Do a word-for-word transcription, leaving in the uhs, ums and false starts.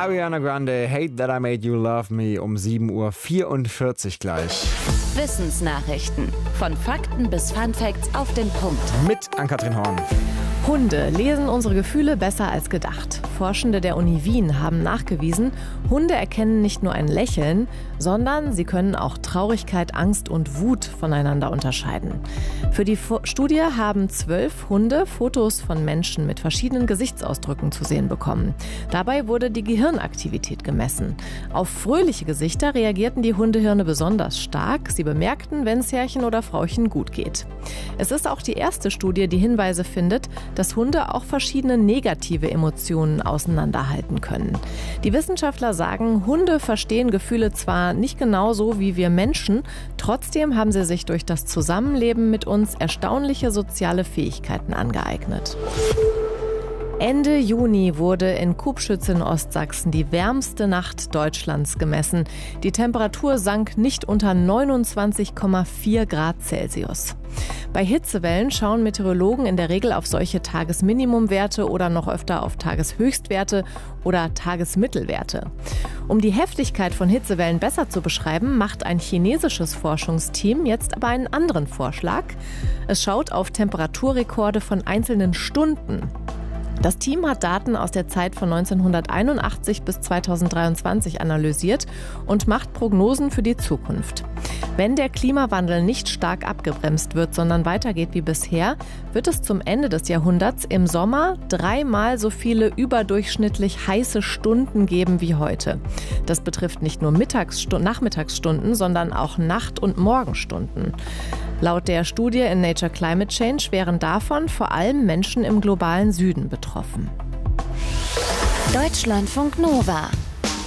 Ariana Grande, Hate That I Made You Love Me um sieben Uhr vierundvierzig gleich. Wissensnachrichten. Von Fakten bis Funfacts auf den Punkt. Mit Ann-Kathrin Horn. Hunde lesen unsere Gefühle besser als gedacht. Forschende der Uni Wien haben nachgewiesen, Hunde erkennen nicht nur ein Lächeln, sondern sie können auch Traurigkeit, Angst und Wut voneinander unterscheiden. Für die Fo- Studie haben zwölf Hunde Fotos von Menschen mit verschiedenen Gesichtsausdrücken zu sehen bekommen. Dabei wurde die Gehirnaktivität gemessen. Auf fröhliche Gesichter reagierten die Hundehirne besonders stark. Sie bemerkten, wenn es Herrchen oder Frauchen gut geht. Es ist auch die erste Studie, die Hinweise findet, dass Hunde auch verschiedene negative Emotionen auseinanderhalten können. Die Wissenschaftler sagen, Hunde verstehen Gefühle zwar nicht genauso wie wir Menschen, trotzdem haben sie sich durch das Zusammenleben mit uns erstaunliche soziale Fähigkeiten angeeignet. Ende Juni wurde in Kubschütz in Ostsachsen die wärmste Nacht Deutschlands gemessen. Die Temperatur sank nicht unter neunundzwanzig Komma vier Grad Celsius. Bei Hitzewellen schauen Meteorologen in der Regel auf solche Tagesminimumwerte oder noch öfter auf Tageshöchstwerte oder Tagesmittelwerte. Um die Heftigkeit von Hitzewellen besser zu beschreiben, macht ein chinesisches Forschungsteam jetzt aber einen anderen Vorschlag. Es schaut auf Temperaturrekorde von einzelnen Stunden. Das Team hat Daten aus der Zeit von neunzehnhunderteinundachtzig bis zweitausenddreiundzwanzig analysiert und macht Prognosen für die Zukunft. Wenn der Klimawandel nicht stark abgebremst wird, sondern weitergeht wie bisher, wird es zum Ende des Jahrhunderts im Sommer dreimal so viele überdurchschnittlich heiße Stunden geben wie heute. Das betrifft nicht nur Mittagsstu- Nachmittagsstunden, sondern auch Nacht- und Morgenstunden. Laut der Studie in Nature Climate Change wären davon vor allem Menschen im globalen Süden betroffen. Deutschlandfunk Nova.